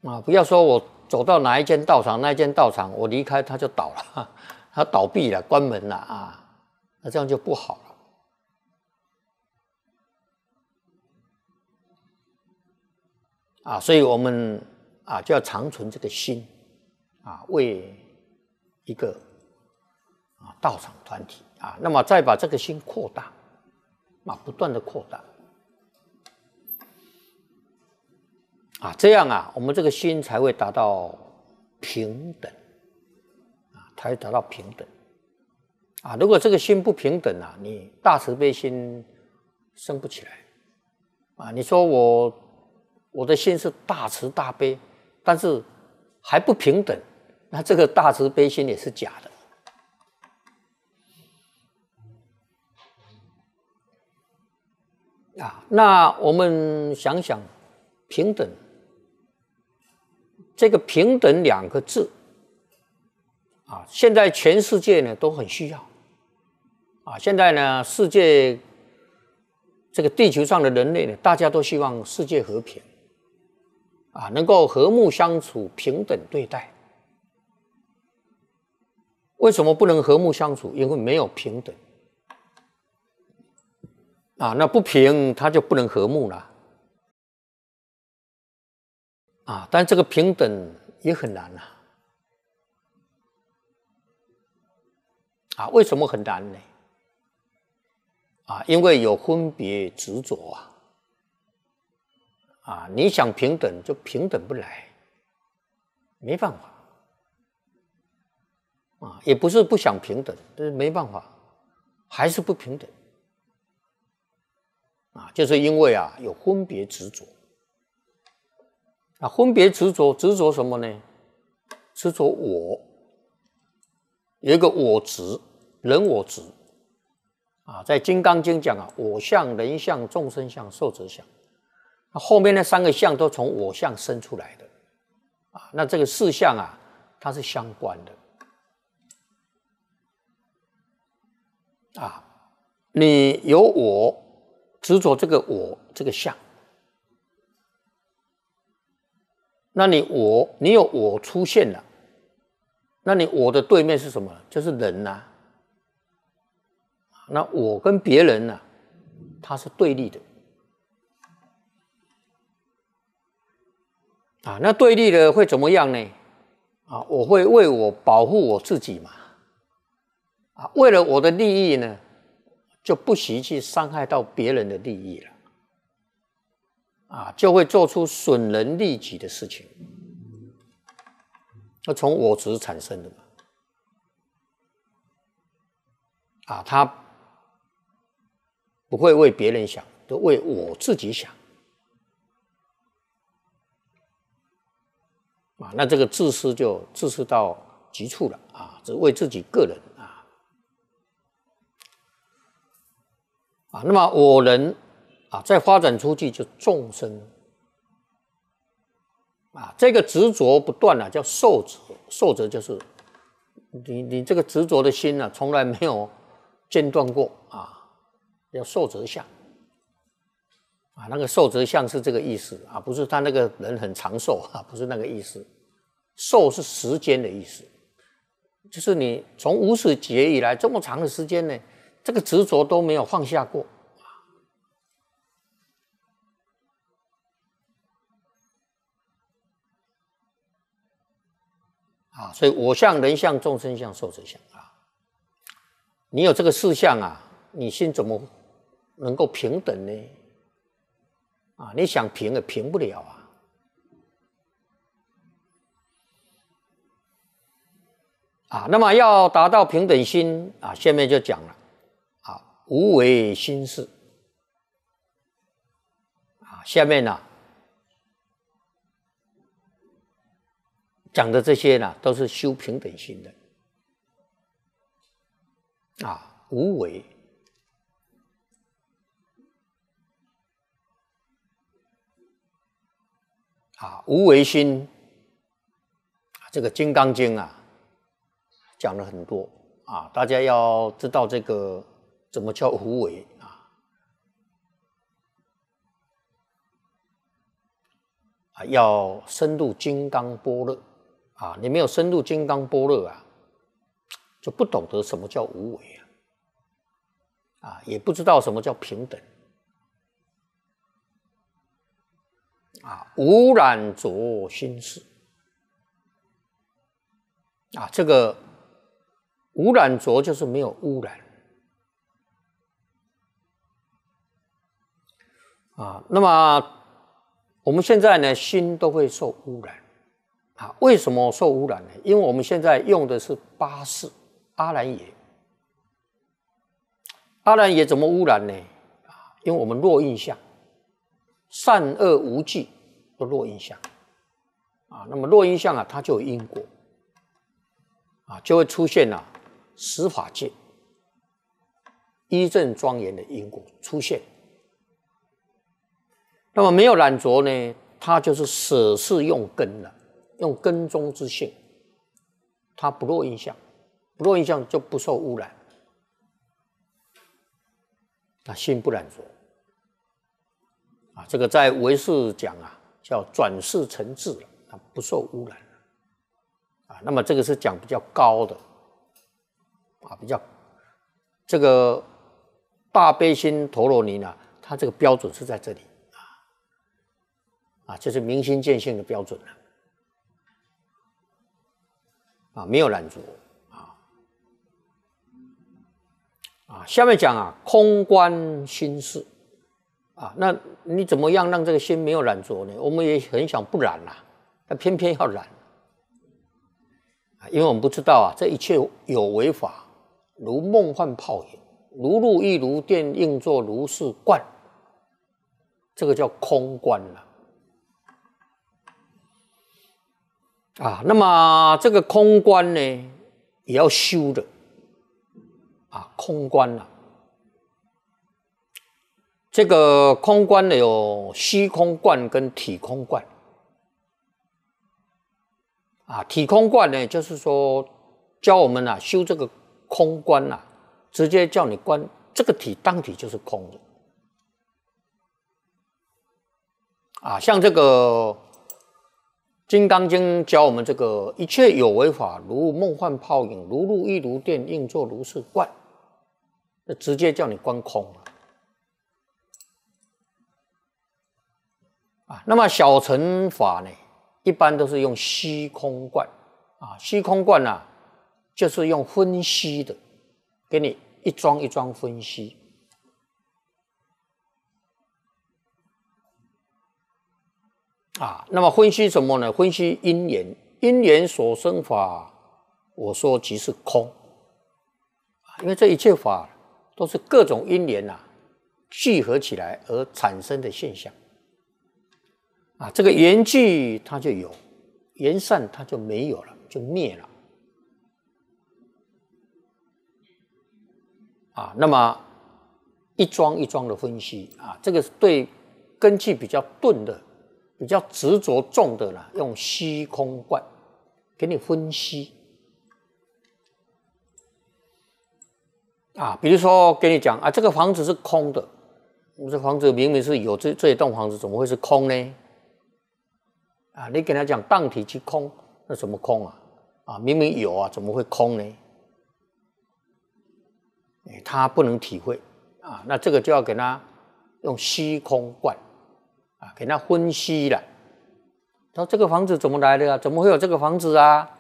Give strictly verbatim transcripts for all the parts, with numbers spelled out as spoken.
啊，不要说我走到哪一间道场，那一间道场我离开它就倒了，它倒闭了，关门了啊，那这样就不好了。啊，所以我们啊就要常存这个心，啊，为一个啊道场团体啊，那么再把这个心扩大，啊，不断的扩大。啊，这样啊，我们这个心才会达到平等，啊，才会达到平等。啊，如果这个心不平等啊，你大慈悲心生不起来。啊，你说我我的心是大慈大悲，但是还不平等，那这个大慈悲心也是假的。啊，那我们想想平等。这个平等两个字啊，现在全世界呢都很需要啊。现在呢，世界这个地球上的人类呢，大家都希望世界和平啊，能够和睦相处，平等对待。为什么不能和睦相处？因为没有平等啊，那不平，它就不能和睦了。啊，但这个平等也很难啊！啊，为什么很难呢？啊，因为有分别执着啊！啊，你想平等就平等不来，没办法。啊，也不是不想平等，但是没办法，还是不平等。啊，就是因为啊有分别执着。啊，分别执着，执着什么呢？执着我，有一个我执，人我执啊，在《金刚经》讲啊，我相、人相、众生相、寿者相，那后面那三个相都从我相生出来的啊，那这个四相啊，它是相关的啊，你有我执着这个我这个相。那你我，你有我出现了，那你我的对面是什么？就是人呐、啊。那我跟别人呢、啊，它是对立的啊。那对立的会怎么样呢？啊，我会为我保护我自己嘛，啊，为了我的利益呢，就不惜去伤害到别人的利益了，啊，就会做出损人利己的事情。那从我执产生的嘛，啊，他不会为别人想，都为我自己想，啊，那这个自私就自私到极处了啊，只为自己个人啊，啊，那么我人啊，再发展出去就众生。啊，这个执着不断啊，叫受者。受者就是你你这个执着的心呢、啊，从来没有间断过啊，叫受者相啊。那个受者相是这个意思啊，不是他那个人很长寿啊，不是那个意思。寿是时间的意思，就是你从无始劫以来这么长的时间呢，这个执着都没有放下过。啊，所以我相、人相、众生相、寿者相啊，你有这个四相啊，你心怎么能够平等呢？啊，你想平也平不了啊。啊，那么要达到平等心啊，下面就讲了啊，无为心事啊，下面呢、啊。讲的这些呢，都是修平等心的啊，无为啊，无为心，这个《金刚经》啊，讲了很多啊，大家要知道这个怎么叫无为啊。 啊，要深入金刚般若啊，你没有深入金刚般若啊，就不懂得什么叫无为啊，啊，也不知道什么叫平等啊，无染着心事啊，这个无染着就是没有污染啊。那么我们现在呢，心都会受污染啊。为什么受污染呢？因为我们现在用的是八识阿赖耶。阿赖耶怎么污染呢？啊，因为我们落印象，善恶无记都落印象啊。那么落印象啊，它就有因果啊，就会出现啊十法界一正庄严的因果出现。那么没有染着呢，它就是舍是用根了，用根中之性，它不落印象，不落印象就不受污染，那心不染着啊。这个在唯识讲啊，叫转世成智啊，不受污染啊。那么这个是讲比较高的啊，比较这个大悲心陀罗尼呢，它这个标准是在这里。啊，这是明心见性的标准了，啊，没有染着啊，啊，下面讲啊，空观心事啊，那你怎么样让这个心没有染着呢？我们也很想不染啦，但偏偏要染，啊，因为我们不知道啊，这一切有为法，如梦幻泡影，如露亦如电，应作如是观，这个叫空观了。啊，那么这个空观呢，也要修的啊。空观啊，这个空观呢有虚空观跟体空观啊。体空观呢，就是说教我们啊修这个空观啊，直接叫你观这个体当体就是空的啊。像这个《金刚经》教我们这个一切有为法，如梦幻泡影，如露亦如电，应作如是观，那直接叫你观空了啊。那么小乘法呢，一般都是用虚空观啊。虚空观啊，就是用分析的，给你一桩一桩分析。啊，那么分析什么呢？分析因缘，因缘所生法，我说即是空。因为这一切法都是各种因缘啊聚合起来而产生的现象。啊，这个缘聚它就有，缘散它就没有了，就灭了。啊，那么一桩一桩的分析啊，这个是对根器比较钝的。比较执着重的呢，用虚空观给你分析啊。比如说跟你讲啊，这个房子是空的，这房子明明是有这这一栋房子，怎么会是空呢？啊，你跟他讲当体即空，那怎么空啊？啊，明明有啊，怎么会空呢？他不能体会啊，那这个就要给他用虚空观。啊，给他分析了，说这个房子怎么来的啊？怎么会有这个房子啊？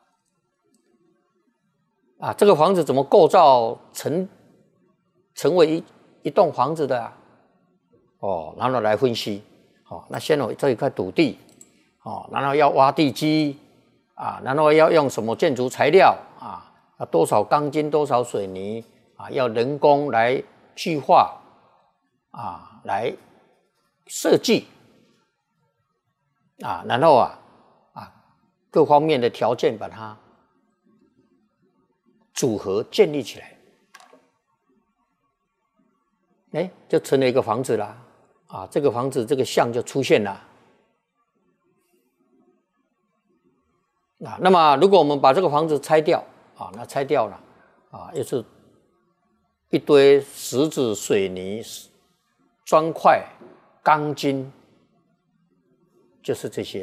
啊，这个房子怎么构造成成为一一栋房子的啊？哦，然后来分析，哦，那先有这一块土地，哦，然后要挖地基啊，然后要用什么建筑材料啊？要多少钢筋，多少水泥啊？要人工来具化啊，来设计啊，然后啊啊各方面的条件把它组合建立起来，哎，就成了一个房子啦啊！这个房子这个像就出现了啊。那么如果我们把这个房子拆掉啊，那拆掉了啊，又是一堆石子、水泥、砖块、钢筋就是这些。